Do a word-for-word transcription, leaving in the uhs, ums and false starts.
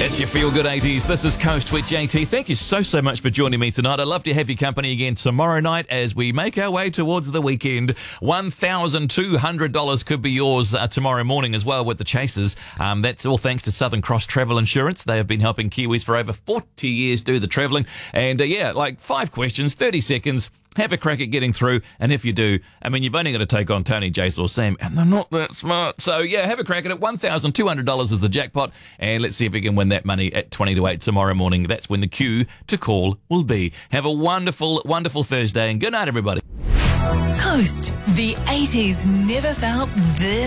That's your Feel Good eighties. This is Coast with J T. Thank you so, so much for joining me tonight. I'd love to have your company again tomorrow night as we make our way towards the weekend. one thousand two hundred dollars could be yours uh, tomorrow morning as well with the Chasers. Um, that's all thanks to Southern Cross Travel Insurance. They have been helping Kiwis for over forty years do the travelling. And uh, yeah, like five questions, thirty seconds. Have a crack at getting through, and if you do, I mean, you've only got to take on Tony, Jace, or Sam, and they're not that smart. So, yeah, have a crack at it. one thousand two hundred dollars is the jackpot, and let's see if we can win that money at twenty to eight tomorrow morning. That's when the cue to call will be. Have a wonderful, wonderful Thursday, and good night, everybody. Coast, the eighties never felt this